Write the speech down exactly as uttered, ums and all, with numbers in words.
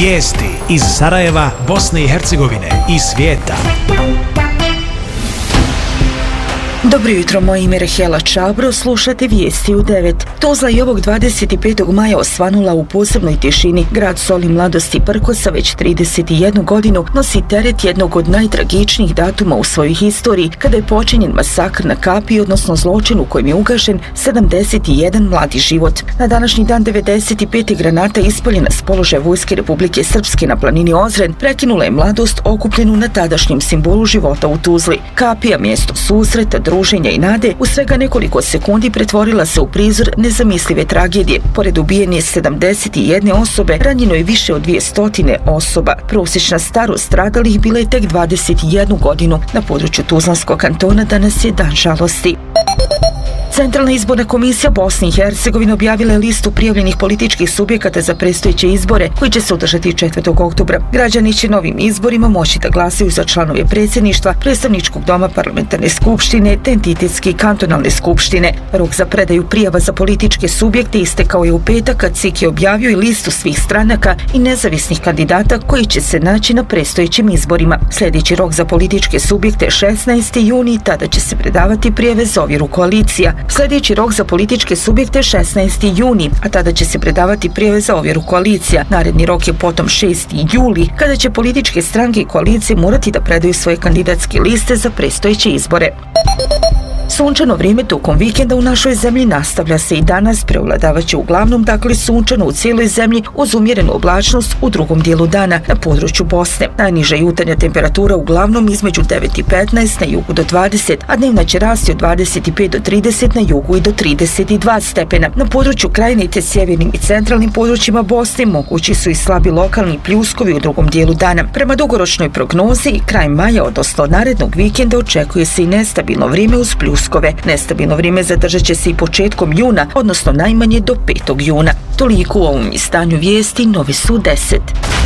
Vijesti iz Sarajeva, Bosne i Hercegovine i svijeta. Dobro jutro, moje ime je Rahela Čabro, slušate vijesti u devet. Tuzla je ovog dvadeset petog maja osvanula u posebnoj tišini. Grad Soli mladosti Prkosa već trideset jednu godinu nosi teret jednog od najtragičnijih datuma u svojoj historiji, kada je počinjen masakr na Kapiji, odnosno zločin u kojem je ugašen sedamdeset jedan mladi život. Na današnji dan devedeset pet granata ispaljena s položaja Vojske Republike Srpske na planini Ozren prekinula je mladost okupljenu na tadašnjem simbolu života u Tuzli. Kapija, mjesto susreta, druženja i nade, u svega nekoliko sekundi pretvorila se u prizor nezamislive tragedije. Pored ubijene sedamdeset jedne osobe, ranjeno je više od dvjesto osoba. Prosječna starost stradalih bila je tek dvadeset jednu godinu. Na području Tuzlanskog kantona danas je dan žalosti. Centralna izborna komisija Bosne i Hercegovine objavila je listu prijavljenih političkih subjekata za predstojeće izbore koji će se održati četvrtog oktobra. Građani će novim izborima moći da glasaju za članove predsjedništva, predstavničkog doma, parlamentarne skupštine te entitetske i kantonalne skupštine. Rok za predaju prijava za političke subjekte istekao je u petak, kad C I K je objavio i listu svih stranaka i nezavisnih kandidata koji će se naći na predstojećim izborima. Sljedeći rok za političke subjekte je šesnaesti juni, tada će se predavati prijave za ovjeru koalicija. Sljedeći rok za političke subjekte je šesnaesti juni, a tada će se predavati prijave za ovjeru koalicija. Naredni rok je potom šesti juli, kada će političke stranke i koalicije morati da predaju svoje kandidatske liste za predstojeće izbore. Sunčano vrijeme tokom vikenda u našoj zemlji nastavlja se i danas, prevladavaće uglavnom dakle sunčano u cijeloj zemlji uz umjerenu oblačnost u drugom dijelu dana na području Bosne. Najniža jutarnja temperatura uglavnom između devet i petnaest, na jugu do dvadeset, a dnevna će rasti od dvadeset pet do trideset, na jugu i do trideset dva stepena. Na području Krajine te sjevernim i centralnim područjima Bosne mogući su i slabi lokalni pljuskovi u drugom dijelu dana. Prema dugoročnoj prognozi, kraj maja, odnosno narednog vikenda, očekuje se i nestabilno vrijeme uz pljuskove. Nestabilno vrijeme zadržat će se i početkom juna, odnosno najmanje do petog juna. Toliko u ovom istanju vijesti, Novi su deset.